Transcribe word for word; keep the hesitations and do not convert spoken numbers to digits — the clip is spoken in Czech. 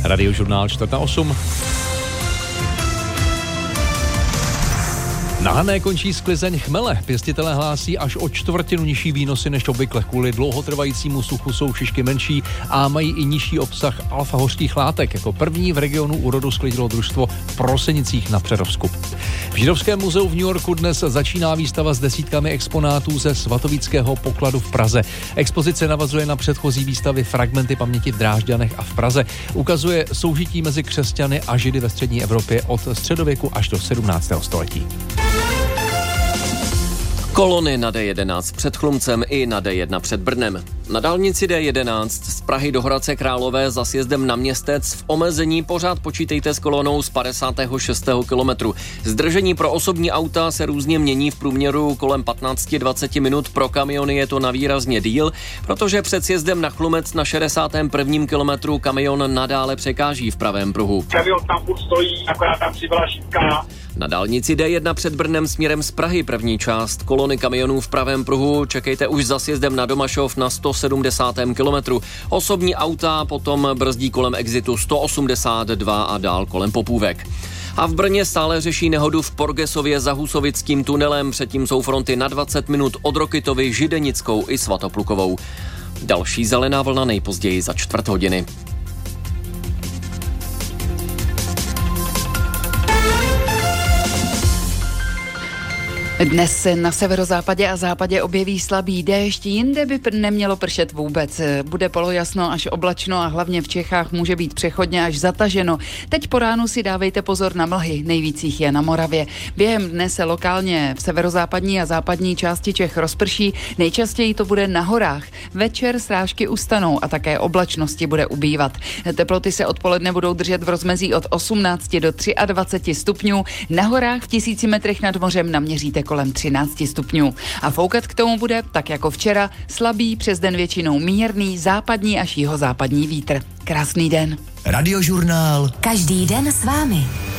Radiožurnál čtvrt na osm. Na Hané končí sklizeň chmele. Pěstitelé hlásí až o čtvrtinu nižší výnosy než obvykle. Kvůli dlouhotrvajícímu suchu jsou šišky menší a mají i nižší obsah alfa-hořkých látek. Jako první v regionu úrodu sklidilo družstvo v Prosenicích na Přerovsku. V Židovském muzeu v New Yorku dnes začíná výstava s desítkami exponátů ze svatovického pokladu v Praze. Expozice navazuje na předchozí výstavy Fragmenty paměti v Drážďanech a v Praze. Ukazuje soužití mezi křesťany a Židy ve střední Evropě od středověku až do sedmnáctého století. Kolony na D jedenáct před Chlumcem i na D jedna před Brnem. Na dálnici D jedenáct z Prahy do Hradce Králové za sjezdem na Městec v omezení pořád počítejte s kolonou z padesátého šestého kilometru. Zdržení pro osobní auta se různě mění, v průměru kolem patnáct až dvacet minut, pro kamiony je to na výrazně díl, protože před sjezdem na Chlumec na šedesátém prvním kilometru kamion nadále překáží v pravém pruhu. Kamion tam furt stojí, akorát tam přibyla šípka. Na dálnici D jedna před Brnem směrem z Prahy první část kolony kamionů v pravém pruhu čekejte už za sjezdem na Domašov na sto sedmdesátém kilometru. Osobní auta potom brzdí kolem exitu sto osmdesát dva a dál kolem Popůvek. A v Brně stále řeší nehodu v Porgesově za Husovickým tunelem, předtím jsou fronty na dvacet minut od Rokytovy, Židenickou i Svatoplukovou. Další zelená vlna nejpozději za čtvrt hodiny. Dnes se na severozápadě a západě objeví slabý déšť, jinde by pr- nemělo pršet vůbec. Bude polojasno až oblačno a hlavně v Čechách může být přechodně až zataženo. Teď po ránu si dávejte pozor na mlhy, nejvíc jich je na Moravě. Během dne se lokálně v severozápadní a západní části Čech rozprší, nejčastěji to bude na horách. Večer srážky ustanou a také oblačnosti bude ubývat. Teploty se odpoledne budou držet v rozmezí od osmnácti do dvaceti třech stupňů, na horách v tisíci metrech nad mořem naměříte kolem třináct stupňů. A foukat k tomu bude, tak jako včera, slabý, přes den většinou mírný, západní až jihozápadní vítr. Krásný den. Radiožurnál. Každý den s vámi.